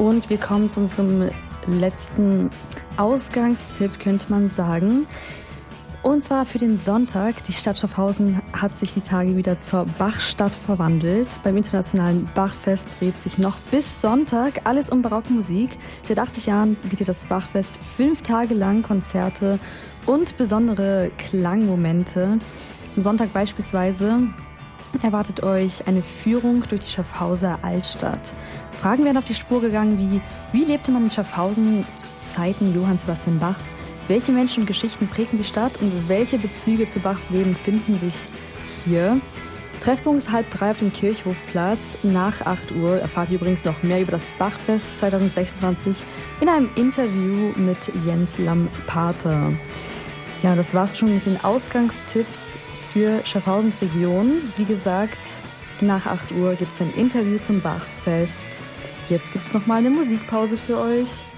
Und wir kommen zu unserem letzten Ausgangstipp, könnte man sagen. Und zwar für den Sonntag. Die Stadt Schaffhausen hat sich die Tage wieder zur Bachstadt verwandelt. Beim Internationalen Bachfest dreht sich noch bis Sonntag alles um Barockmusik. Seit 80 Jahren bietet das Bachfest 5 Tage lang Konzerte und besondere Klangmomente. Am Sonntag beispielsweise erwartet euch eine Führung durch die Schaffhauser Altstadt. Fragen werden auf die Spur gegangen wie lebte man in Schaffhausen zu Zeiten Johann Sebastian Bachs? Welche Menschen und Geschichten prägen die Stadt und welche Bezüge zu Bachs Leben finden sich hier? Treffpunkt ist 2:30 auf dem Kirchhofplatz. Nach 8 Uhr erfahrt ihr übrigens noch mehr über das Bachfest 2026 in einem Interview mit Jens Lampater. Ja, das war's schon mit den Ausgangstipps für Schaffhausen und Region. Wie gesagt, nach 8 Uhr gibt es ein Interview zum Bachfest. Jetzt gibt es nochmal eine Musikpause für euch.